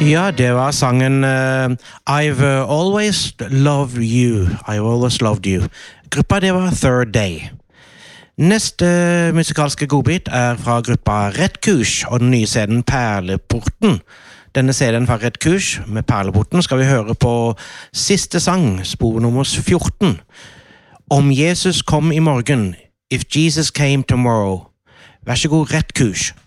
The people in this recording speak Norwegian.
Ja, det var sangen I've always loved you. I've always loved you. Gruppa det var Third Day. Neste musikalske godbit fra gruppa Rett Kurs og den nye scenen Perleporten. Denne scenen fra Rett Kurs med Perleporten skal vi høre på siste sang, spor nummer 14. Om Jesus kom i morgen, If Jesus came tomorrow. Vær så god, Rett Kurs.